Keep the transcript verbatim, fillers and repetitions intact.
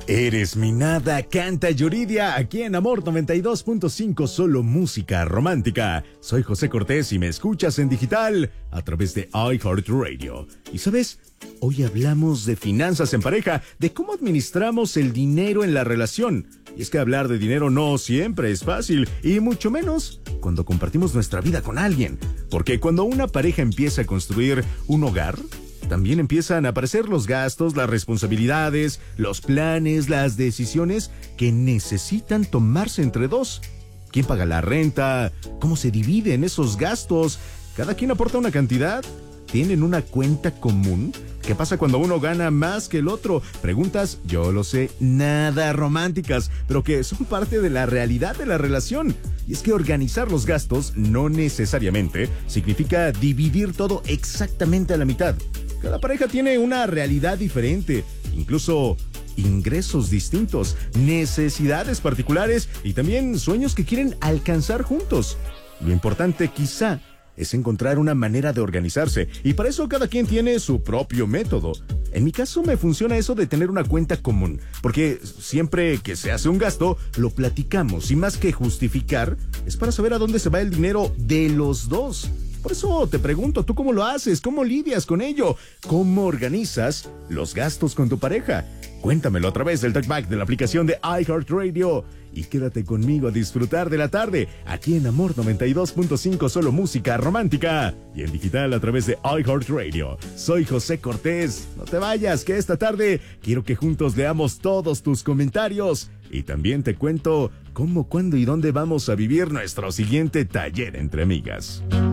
Eres mi nada, canta Yuridia, aquí en Amor noventa y dos punto cinco, solo música romántica. Soy José Cortés y me escuchas en digital a través de iHeartRadio. Y ¿sabes? Hoy hablamos de finanzas en pareja, de cómo administramos el dinero en la relación. Y es que hablar de dinero no siempre es fácil, y mucho menos cuando compartimos nuestra vida con alguien. Porque cuando una pareja empieza a construir un hogar, también empiezan a aparecer los gastos, las responsabilidades, los planes, las decisiones que necesitan tomarse entre dos. ¿Quién paga la renta? ¿Cómo se dividen esos gastos? ¿Cada quien aporta una cantidad? ¿Tienen una cuenta común? ¿Qué pasa cuando uno gana más que el otro? Preguntas, yo lo sé, nada románticas, pero que son parte de la realidad de la relación. Y es que organizar los gastos no necesariamente significa dividir todo exactamente a la mitad. Cada pareja tiene una realidad diferente, incluso ingresos distintos, necesidades particulares y también sueños que quieren alcanzar juntos. Lo importante quizá es encontrar una manera de organizarse, y para eso cada quien tiene su propio método. En mi caso me funciona eso de tener una cuenta común, porque siempre que se hace un gasto, lo platicamos, y más que justificar, es para saber a dónde se va el dinero de los dos. Por eso te pregunto, ¿tú cómo lo haces? ¿Cómo lidias con ello? ¿Cómo organizas los gastos con tu pareja? Cuéntamelo a través del talkback de la aplicación de iHeartRadio. Y quédate conmigo a disfrutar de la tarde, aquí en Amor noventa y dos punto cinco, solo música romántica. Y en digital a través de iHeartRadio. Soy José Cortés. No te vayas, que esta tarde quiero que juntos leamos todos tus comentarios. Y también te cuento cómo, cuándo y dónde vamos a vivir nuestro siguiente taller entre amigas.